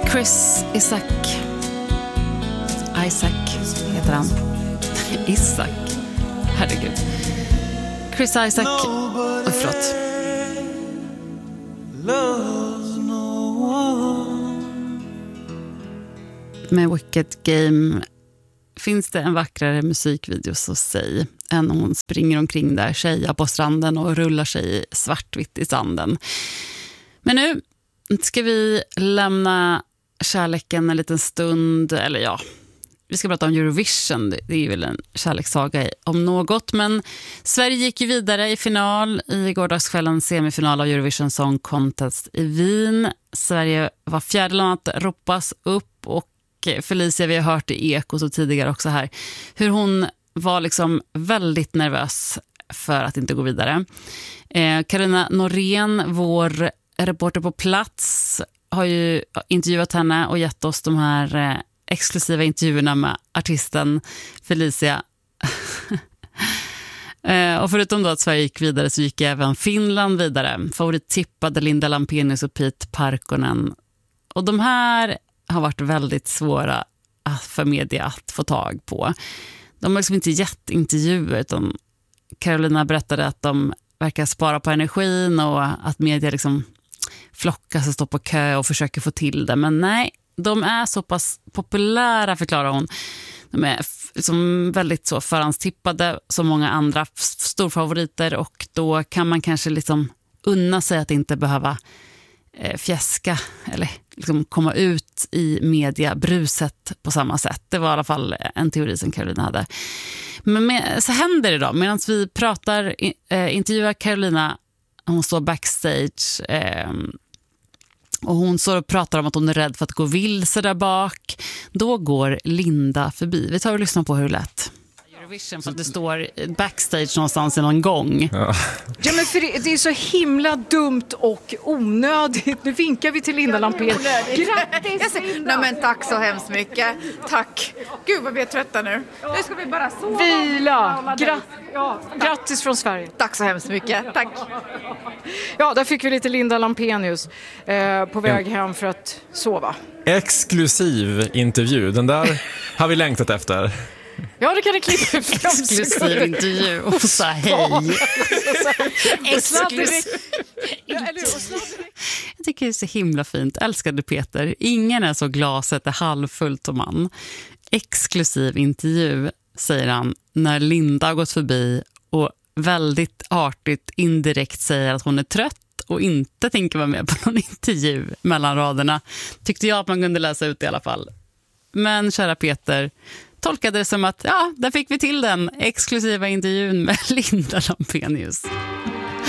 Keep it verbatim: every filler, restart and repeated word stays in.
Chris Isaak. Isaac heter han. Isaac. Herregud. Chris Isaak. Oh, förlåt. Med Wicked Game finns det en vackrare musikvideo, så säg, än hon springer omkring där, tjejer på stranden och rullar sig svartvitt i sanden. Men nu ska vi lämna kärleken en liten stund, eller ja, vi ska prata om Eurovision. Det är ju väl en kärlekssaga om något, men Sverige gick ju vidare i final i gårdagskvällens semifinal av Eurovision Song Contest i Wien. Sverige var fjärde land att ropas upp, och Felicia, vi har hört i Eko så tidigare också här, hur hon var liksom väldigt nervös för att inte gå vidare. Eh, Carina Norén, vår reporter på plats, har ju intervjuat henne och gett oss de här eh, exklusiva intervjuerna med artisten Felicia. eh, och förutom då att Sverige gick vidare så gick även Finland vidare. Favorittippade Linda Lampenius och Pete Parkkonen. Och de här har varit väldigt svåra för media att få tag på. De har liksom inte gett intervjuer, utan Carolina berättade att de verkar spara på energin och att media liksom flockas och står på kö och försöker få till det. Men nej, de är så pass populära, förklarar hon. De är liksom väldigt så förhandstippade som många andra storfavoriter, och då kan man kanske liksom unna sig att inte behöva eh, fjäska eller liksom komma ut i media bruset på samma sätt. Det var i alla fall en teori som Carolina hade. Men med, så händer det då. Medan vi pratar, eh, intervjuar Carolina, hon står backstage eh, och hon står och pratar om att hon är rädd för att gå vilse där bak. Då går Linda förbi. Vi tar och lyssnar på hur det lät. Eurovision, för att det står backstage någonstans i någon gång. Ja, ja men för det, det är så himla dumt och onödigt. Nu vinkar vi till Linda Lampén. Grattis Linda! Nej men tack så hemskt mycket. Tack. Gud vad vi är trötta nu. Nu ska vi bara sova. Vila! Gra- ja, grattis från Sverige. Tack så hemskt mycket. Tack. Ja, där fick vi lite Linda Lampenius eh, på väg hem för att sova. exklusiv intervju. Den där har vi längtat efter. Ja, det kan det klippa ut. Exklusiv intervju och så hej. Exklusiv. Jag tycker det är så himla fint. Älskade Peter. Ingen är så glaset är halvfullt som man. Exklusiv intervju, säger han när Linda har gått förbi och väldigt artigt indirekt säger att hon är trött och inte tänker vara med på någon intervju mellan raderna. Tyckte jag att man kunde läsa ut i alla fall. Men kära Peter tolkade det som att ja, där fick vi till den exklusiva intervjun med Linda Lampenius.